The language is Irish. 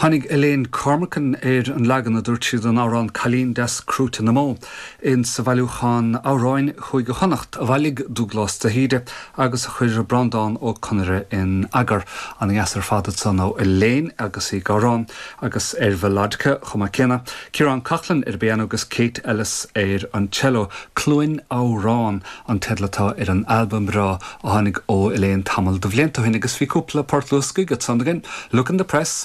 Hannig Elaine Cormacan an legan na dúirt siad an árán Calín des Crúta na mó in sa bhailiúchan áráin chuig go chonacht a bhalig Douglas de Híde agus a chuir brandán ó Conire in Agar an iasar fada san ó Elaine agus i Gárán agus bheladca chuma cena Ciarán Coughlin béan agus Kate Ellis an cello Clúin árán an tedlatá an album rá a hannig ó Elaine Tamil do bhlianta hin agus bhí cúpla Port Luscig at Sundagan. Look in the press